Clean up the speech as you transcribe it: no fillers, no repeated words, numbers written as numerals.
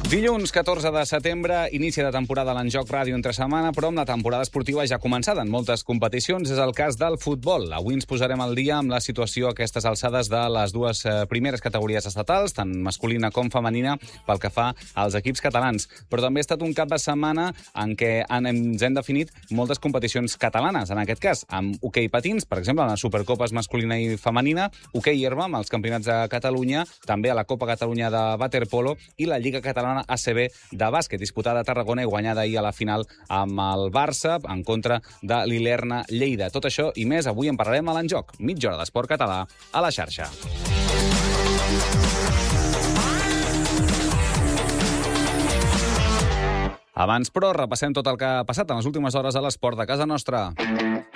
Dilluns 14 de setembre, inici de temporada a l'Enjoc Ràdio entre setmana, però amb la temporada esportiva ja començada en moltes competicions. És el cas del futbol. Avui ens posarem al dia amb la situació a aquestes alçades de les dues primeres categories estatals, tant masculina com femenina, pel que fa als equips catalans. Però també ha estat un cap de setmana en què ens hem definit moltes competicions catalanes, en aquest cas, amb hoquei patins, per exemple, en les Supercopes masculina i femenina, hoquei herba amb els campionats de Catalunya, també a la Copa Catalunya de waterpolo i la Lliga Catalana ACB de bàsquet, disputada a Tarragona i guanyada ahir a la final amb el Barça en contra de l'Ilerna Lleida. Tot això i més avui en parlarem a l'Enjoc. Mitja hora d'esport català a la xarxa. Abans, però, repassem tot el que ha passat en les últimes hores a l'esport de casa nostra.